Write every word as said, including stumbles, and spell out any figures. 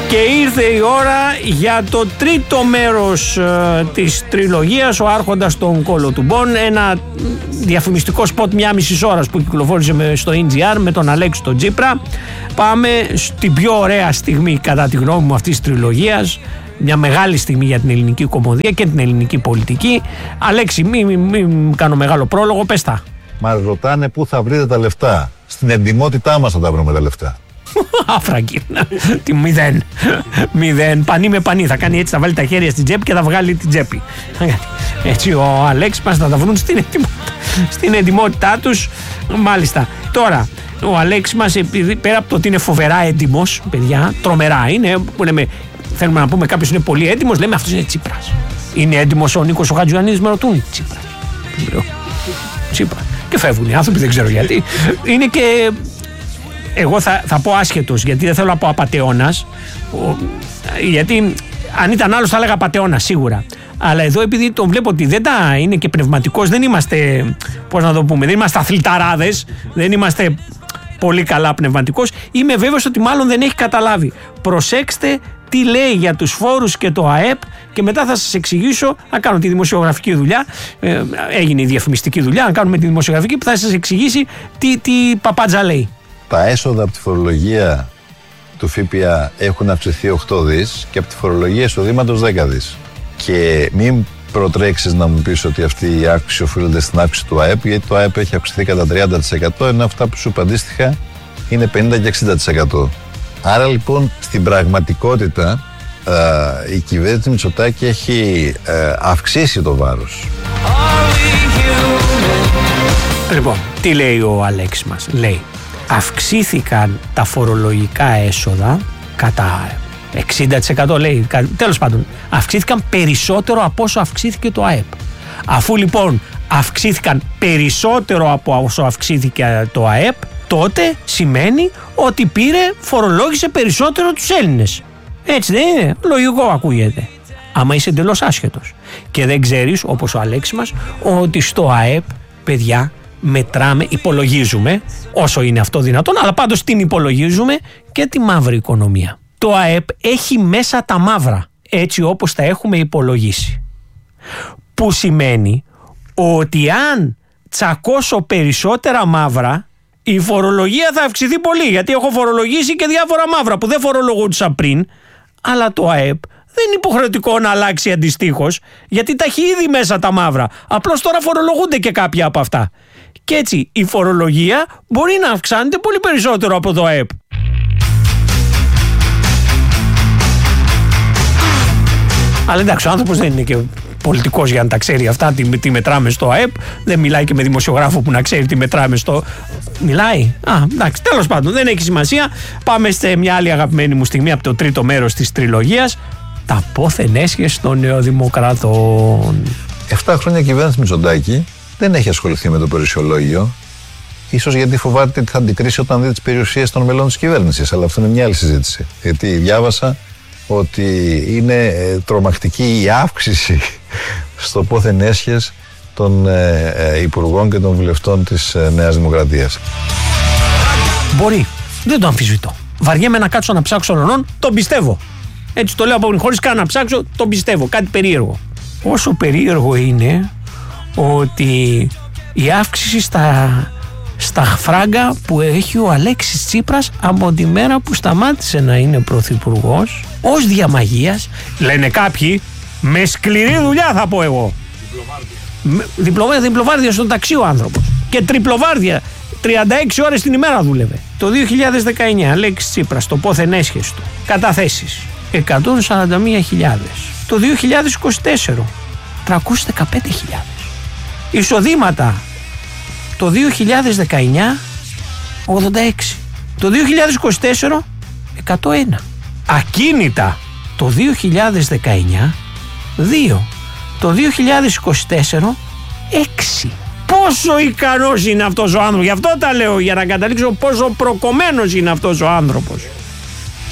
Και ήρθε η ώρα για το τρίτο μέρος ε, της τριλογίας, ο Άρχοντας των Κολοτουμπών, ένα διαφημιστικό σποτ μια μισή ώρας που κυκλοφόρησε με, στο ι τζι αρ με τον Αλέξη τον Τσίπρα. Πάμε στην πιο ωραία στιγμή κατά τη γνώμη μου αυτής της τριλογίας, μια μεγάλη στιγμή για την ελληνική κομμωδία και την ελληνική πολιτική. Αλέξη, μην μη, μη, μη κάνω μεγάλο πρόλογο, πες τα. Μας ρωτάνε πού θα βρείτε τα λεφτά. Στην εντιμότητά μας θα τα βρούμε τα λεφτά. Άφραγκη. Τι μηδέν. Μηδέν. Πανί με πανί. Θα κάνει έτσι, θα βάλει τα χέρια στην τσέπη και θα βγάλει την τσέπη. Έτσι ο Αλέξης μας θα τα βρουν στην εντιμότητα, στην εντιμότητά τους. Μάλιστα. Τώρα, ο Αλέξης μας, επειδή, πέρα από το ότι είναι φοβερά έντιμος, παιδιά, τρομερά είναι, που λέμε, θέλουμε να πούμε κάποιος είναι πολύ έντιμος, λέμε αυτός είναι Τσίπρας. Είναι έντιμος ο Νίκος ο Χατζιωαννίδης, με ρωτούν. Τσίπρας. Τσίπρας. Και φεύγουν οι άνθρωποι, δεν ξέρω γιατί. Είναι και. Εγώ θα, θα πω άσχετος, γιατί δεν θέλω να πω απατεώνας. Γιατί αν ήταν άλλος θα έλεγα απατεώνας σίγουρα. Αλλά εδώ, επειδή τον βλέπω ότι δεν τα είναι και πνευματικός, δεν είμαστε, πώς να το πούμε, δεν είμαστε αθληταράδες, δεν είμαστε πολύ καλά πνευματικός. Είμαι βέβαιος ότι μάλλον δεν έχει καταλάβει. Προσέξτε τι λέει για τους φόρους και το ΑΕΠ και μετά θα σας εξηγήσω, να κάνω τη δημοσιογραφική δουλειά, ε, έγινε η διαφημιστική δουλειά, να κάνουμε τη δημοσιογραφική που θα σας εξηγήσει τι, τι παπάντζα λέει. Τα έσοδα από τη φορολογία του ΦΠΑ έχουν αυξηθεί οκτώ δις και από τη φορολογία εισοδήματος δέκα δις. Και μην προτρέξεις να μου πεις ότι αυτή η αύξηση οφείλεται στην αύξηση του ΑΕΠ, γιατί το ΑΕΠ έχει αυξηθεί κατά τριάντα τοις εκατό, ενώ αυτά που σου είπα αντίστοιχα είναι πενήντα και εξήντα τοις εκατό. Άρα λοιπόν στην πραγματικότητα ε, η κυβέρνηση Μητσοτάκη έχει ε, αυξήσει το βάρος. Λοιπόν, τι λέει ο Αλέξης μας? Λέει, αυξήθηκαν τα φορολογικά έσοδα κατά εξήντα τοις εκατό, λέει, τέλος πάντων, αυξήθηκαν περισσότερο από όσο αυξήθηκε το ΑΕΠ. Αφού λοιπόν αυξήθηκαν περισσότερο από όσο αυξήθηκε το ΑΕΠ, τότε σημαίνει ότι πήρε, φορολόγησε περισσότερο τους Έλληνες. Έτσι δεν είναι? Λογικό ακούγεται. Άμα είσαι εντελώς άσχετος και δεν ξέρεις, όπως ο Αλέξης μας, ότι στο ΑΕΠ, παιδιά, μετράμε, υπολογίζουμε, όσο είναι αυτό δυνατόν, αλλά πάντως την υπολογίζουμε και τη μαύρη οικονομία. Το ΑΕΠ έχει μέσα τα μαύρα, έτσι όπως τα έχουμε υπολογίσει. Που σημαίνει ότι αν τσακώσω περισσότερα μαύρα, η φορολογία θα αυξηθεί πολύ, γιατί έχω φορολογήσει και διάφορα μαύρα που δεν φορολογούντουσαν πριν, αλλά το ΑΕΠ δεν είναι υποχρεωτικό να αλλάξει αντιστοίχως, γιατί τα έχει ήδη μέσα τα μαύρα. Απλώς τώρα φορολογούνται και κάποια από αυτά. Και έτσι η φορολογία μπορεί να αυξάνεται πολύ περισσότερο από το ΑΕΠ. Αλλά εντάξει, ο άνθρωπος δεν είναι και πολιτικός για να τα ξέρει αυτά, τι, τι μετράμε στο ΑΕΠ. Δεν μιλάει και με δημοσιογράφο που να ξέρει τι μετράμε στο. Μιλάει. Α, εντάξει, τέλος πάντων, δεν έχει σημασία. Πάμε σε μια άλλη αγαπημένη μου στιγμή από το τρίτο μέρος της τριλογίας. Τα πόθεν έσχες των νεοδημοκρατών. Εφτά χρόνια κυβέρνηση Μητσοτάκη δεν έχει ασχοληθεί με το περιουσιολόγιο. Ίσως γιατί φοβάται ότι θα αντικρίσει όταν δει τις περιουσίες των μελών της κυβέρνησης. Αλλά αυτό είναι μια άλλη συζήτηση. Γιατί διάβασα ότι είναι τρομακτική η αύξηση στο πόθεν έσχες των ε, ε, υπουργών και των βουλευτών της ε, Νέας Δημοκρατίας. Μπορεί. Δεν το αμφισβητώ. Βαριέμαι να κάτσω να ψάξω ονόν, τον πιστεύω. Έτσι το λέω από πριν, χωρίς καν να ψάξω, τον πιστεύω. Κάτι περίεργο. Όσο περίεργο είναι ότι η αύξηση στα, στα φράγκα που έχει ο Αλέξης Τσίπρας από τη μέρα που σταμάτησε να είναι πρωθυπουργός, ως διαμαγείας, λένε κάποιοι, με σκληρή δουλειά θα πω εγώ. Διπλωβάρδια. Διπλωβάρδια στο ταξί ο άνθρωπος. Και τριπλοβάρδια. τριάντα έξι ώρες την ημέρα δούλευε. Το δύο χιλιάδες δεκαεννιά, Αλέξης Τσίπρας, το πόθεν έσχες του. Καταθέσεις εκατόν σαράντα μία χιλιάδες. Το δύο χιλιάδες είκοσι τέσσερα, τριακόσιες δεκαπέντε χιλιάδες. Εισοδήματα το δύο χιλιάδες δεκαεννιά, ογδόντα έξι. Το δύο χιλιάδες είκοσι τέσσερα, εκατόν ένα. Ακίνητα το δύο χιλιάδες δεκαεννιά, δύο. Το δύο χιλιάδες είκοσι τέσσερα, έξι. Πόσο ικανός είναι αυτός ο άνθρωπος. Γι' αυτό τα λέω, για να καταλήξω πόσο προκομμένος είναι αυτός ο άνθρωπος.